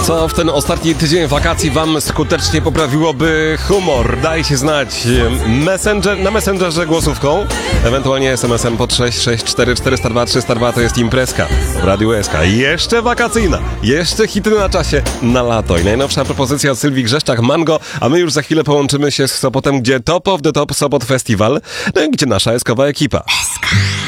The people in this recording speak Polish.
Co w ten ostatni tydzień wakacji wam skutecznie poprawiłoby humor? Dajcie znać na Messengerze głosówką, ewentualnie SMS-em pod 664 402 302, to jest imprezka w Radiu SK. Jeszcze wakacyjna, jeszcze hity na czasie, na lato. I najnowsza propozycja od Sylwii Grzeszczak, Mango, a my już za chwilę połączymy się z Sopotem, gdzie Top of the Top Sopot Festival, no i gdzie nasza eskowa ekipa.